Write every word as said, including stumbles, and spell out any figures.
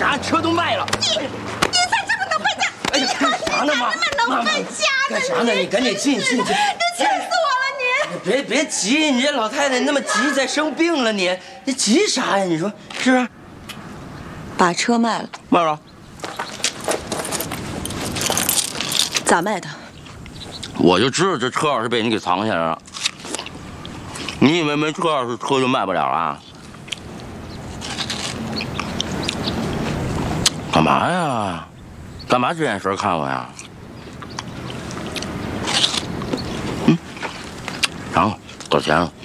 啥？车都卖了。 你你咋这么能败家？ 哎呀，干啥呢，妈？ 这么能败家呢？ 干啥呢？你赶紧进进进！ 这气死我了你！ 别别急，你这老太太那么急，再生病了你，你急啥呀？你说是不是？ 把车卖了。 卖了。 咋卖的？ 我就知道这车钥匙被你给藏起来了。你以为没车钥匙车就卖不了啊？干嘛呀？干嘛这眼神看我呀？嗯，然后多少钱了？